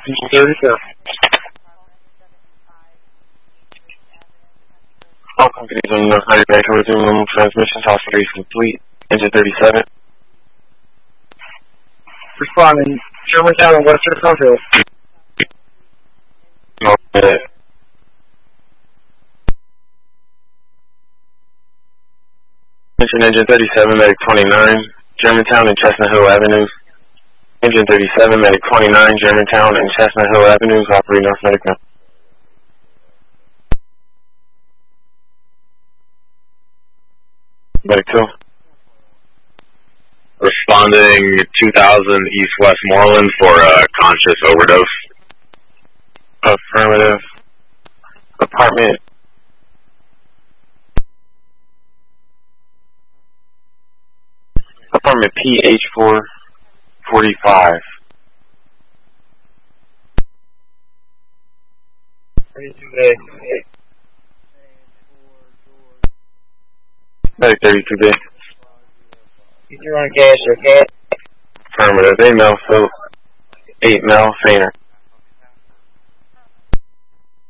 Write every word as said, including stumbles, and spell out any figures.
thirty-seven. All companies on North ninety back to resume normal transmissions. Hospital is complete. Engine thirty-seven. Responding. Germantown and Western Control. Okay. Mention engine thirty-seven, medic twenty-nine, Germantown and Chestnut Hill Avenues. Engine thirty-seven, medic twenty-nine, Germantown and Chestnut Hill Avenues, operating North Medic now. Medic two. Responding two thousand East West Moreland for a conscious overdose. Affirmative. Apartment. Apartment P H four forty-five. thirty-two A. Medic thirty-two B. You're on gas, okay? Affirmative. eight mil, so eight mil, fainter.